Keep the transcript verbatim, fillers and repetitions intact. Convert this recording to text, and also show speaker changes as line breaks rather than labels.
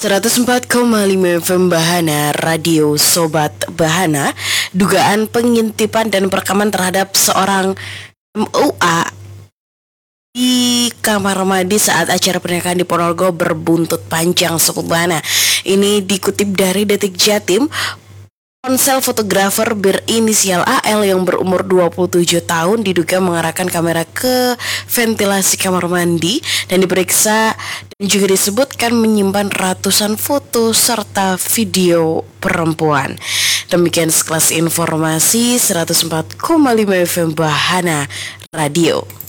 seratus empat koma lima F M Bahana, Radio Sobat Bahana. Dugaan pengintipan dan perekaman terhadap seorang M U A di kamar mandi saat acara pernikahan di Ponorogo berbuntut panjang, Sobat Bahana. Ini dikutip dari Detik Jatim. Ponsel fotografer berinisial A L yang berumur dua puluh tujuh tahun diduga mengarahkan kamera ke ventilasi kamar mandi dan diperiksa, dan juga disebutkan menyimpan ratusan foto serta video perempuan. Demikian sekelas informasi seratus empat koma lima F M Bahana Radio.